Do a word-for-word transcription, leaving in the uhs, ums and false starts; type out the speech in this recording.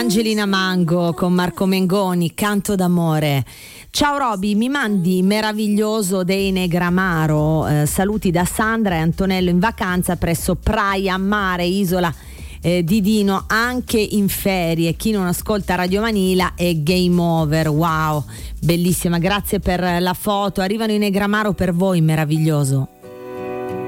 Angelina Mango con Marco Mengoni, Canto d'amore. Ciao Roby, mi mandi meraviglioso dei Negramaro, eh, saluti da Sandra e Antonello in vacanza presso Praia Mare, isola eh, di Dino, anche in ferie. Chi non ascolta Radio Manila è game over. Wow, bellissima, grazie per la foto. Arrivano i Negramaro per voi, meraviglioso.